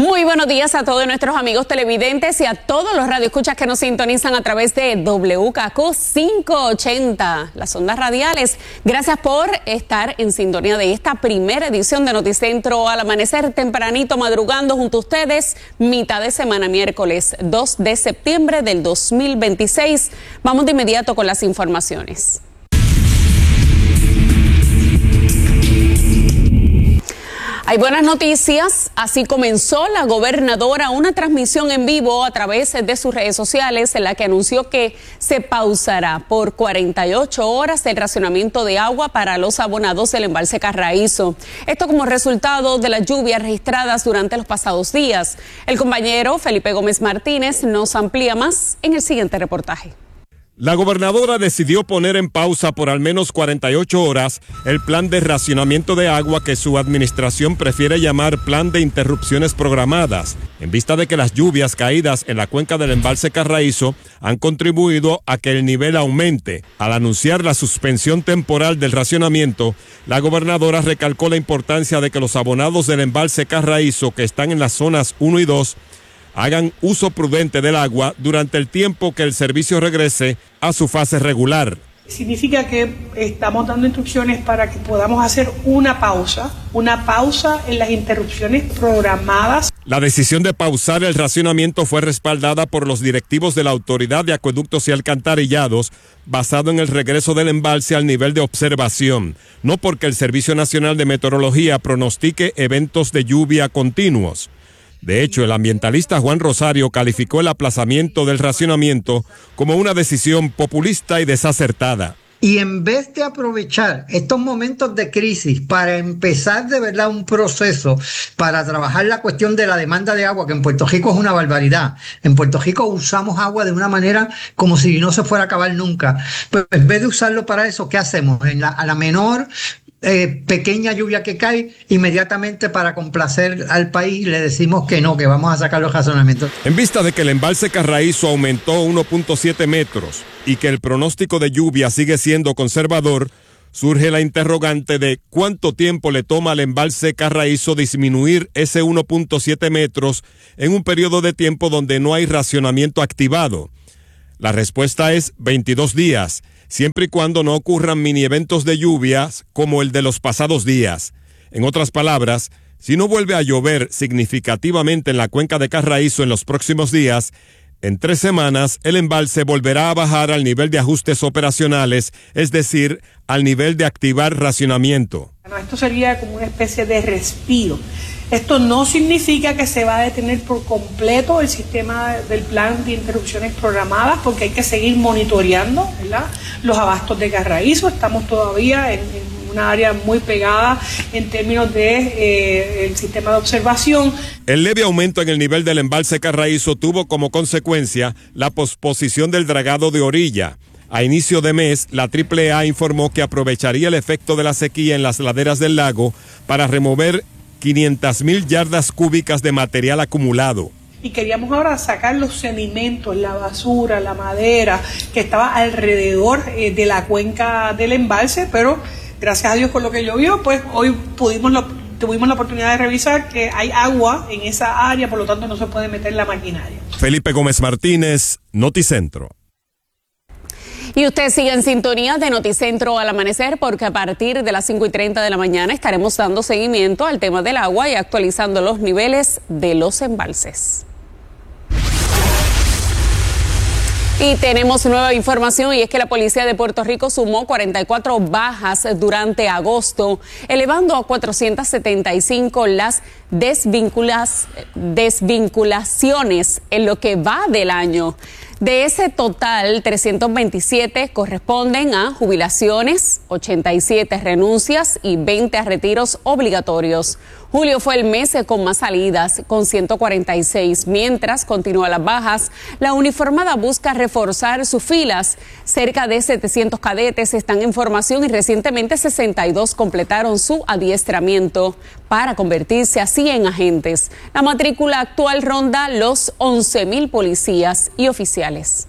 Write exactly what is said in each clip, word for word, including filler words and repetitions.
Muy buenos días a todos nuestros amigos televidentes y a todos los radioescuchas que nos sintonizan a través de W K Q quinientos ochenta, las ondas radiales. Gracias por estar en sintonía de esta primera edición de Noticentro al amanecer, tempranito, madrugando junto a ustedes, mitad de semana, miércoles dos de septiembre del dos mil veintiséis. Vamos de inmediato con las informaciones. Hay buenas noticias, así comenzó la gobernadora una transmisión en vivo a través de sus redes sociales en la que anunció que se pausará por cuarenta y ocho horas el racionamiento de agua para los abonados del embalse Carraízo. Esto como resultado de las lluvias registradas durante los pasados días. El compañero Felipe Gómez Martínez nos amplía más en el siguiente reportaje. La gobernadora decidió poner en pausa por al menos cuarenta y ocho horas el plan de racionamiento de agua que su administración prefiere llamar plan de interrupciones programadas, en vista de que las lluvias caídas en la cuenca del embalse Carraízo han contribuido a que el nivel aumente. Al anunciar la suspensión temporal del racionamiento, la gobernadora recalcó la importancia de que los abonados del embalse Carraízo que están en las zonas uno y dos hagan uso prudente del agua durante el tiempo que el servicio regrese a su fase regular. Significa que estamos dando instrucciones para que podamos hacer una pausa, una pausa en las interrupciones programadas. La decisión de pausar el racionamiento fue respaldada por los directivos de la Autoridad de Acueductos y Alcantarillados, basado en el regreso del embalse al nivel de observación, no porque el Servicio Nacional de Meteorología pronostique eventos de lluvia continuos. De hecho, el ambientalista Juan Rosario calificó el aplazamiento del racionamiento como una decisión populista y desacertada. Y en vez de aprovechar estos momentos de crisis para empezar de verdad un proceso para trabajar la cuestión de la demanda de agua, que en Puerto Rico es una barbaridad. En Puerto Rico usamos agua de una manera como si no se fuera a acabar nunca. Pues en vez de usarlo para eso, ¿qué hacemos? En la, a la menor Eh, pequeña lluvia que cae, inmediatamente para complacer al país le decimos que no, que vamos a sacar los razonamientos. En vista de que el embalse Carraízo aumentó uno punto siete metros y que el pronóstico de lluvia sigue siendo conservador, surge la interrogante de cuánto tiempo le toma al embalse Carraízo disminuir ese uno punto siete metros en un periodo de tiempo donde no hay racionamiento activado. La respuesta es veintidós días. Siempre y cuando no ocurran mini eventos de lluvias como el de los pasados días. En otras palabras, si no vuelve a llover significativamente en la cuenca de Carraízo en los próximos días, en tres semanas el embalse volverá a bajar al nivel de ajustes operacionales, es decir, al nivel de activar racionamiento. Bueno, esto sería como una especie de respiro. Esto no significa que se va a detener por completo el sistema del plan de interrupciones programadas, porque hay que seguir monitoreando, ¿verdad?, los abastos de Carraízo. Estamos todavía en, en una área muy pegada en términos de eh, el sistema de observación. El leve aumento en el nivel del embalse Carraízo tuvo como consecuencia la posposición del dragado de orilla. A inicio de mes, la triple A informó que aprovecharía el efecto de la sequía en las laderas del lago para remover quinientas mil yardas cúbicas de material acumulado. Y queríamos ahora sacar los sedimentos, la basura, la madera que estaba alrededor eh, de la cuenca del embalse, pero gracias a Dios con lo que llovió, pues hoy pudimos lo, tuvimos la oportunidad de revisar que hay agua en esa área, por lo tanto no se puede meter la maquinaria. Felipe Gómez Martínez, Noticentro. Y usted sigue en sintonía de Noticentro al amanecer, porque a partir de las cinco y treinta de la mañana estaremos dando seguimiento al tema del agua y actualizando los niveles de los embalses. Y tenemos nueva información, y es que la policía de Puerto Rico sumó cuarenta y cuatro bajas durante agosto, elevando a cuatrocientas setenta y cinco las desvinculas, desvinculaciones en lo que va del año. De ese total, trescientos veintisiete corresponden a jubilaciones, ochenta y siete renuncias y veinte a retiros obligatorios. Julio fue el mes con más salidas, con ciento cuarenta y seis. Mientras continúan las bajas, la uniformada busca reforzar sus filas. Cerca de setecientos cadetes están en formación y recientemente sesenta y dos completaron su adiestramiento para convertirse así en agentes. La matrícula actual ronda los once mil policías y oficiales.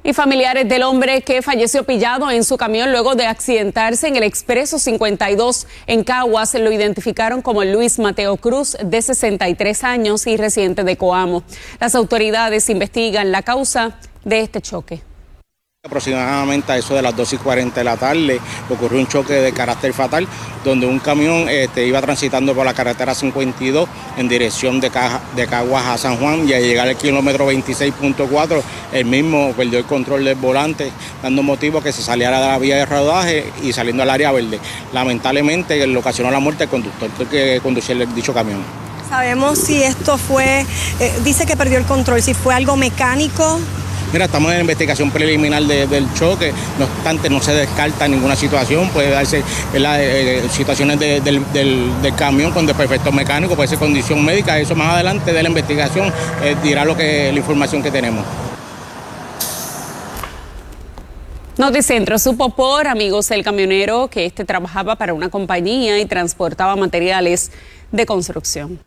Y familiares del hombre que falleció pillado en su camión luego de accidentarse en el Expreso cincuenta y dos en Caguas lo identificaron como Luis Mateo Cruz, de sesenta y tres años y residente de Coamo. Las autoridades investigan la causa de este choque. Aproximadamente a eso de las dos y cuarenta de la tarde ocurrió un choque de carácter fatal donde un camión este, iba transitando por la carretera cincuenta y dos en dirección de, Caja, de Caguas a San Juan, y al llegar al kilómetro veintiséis punto cuatro el mismo perdió el control del volante, dando motivo a que se saliera de la vía de rodaje y saliendo al área verde. Lamentablemente le ocasionó la muerte al conductor que conducía el dicho camión. ¿Sabemos si esto fue, eh, dice que perdió el control, si fue algo mecánico? Mira, estamos en la investigación preliminar de, del choque, no obstante no se descarta ninguna situación, puede darse eh, situaciones de, del, del, del camión con desperfectos mecánicos, puede ser condición médica, eso más adelante de la investigación eh, dirá lo que, la información que tenemos. Noticentro supo por amigos del camionero que este trabajaba para una compañía y transportaba materiales de construcción.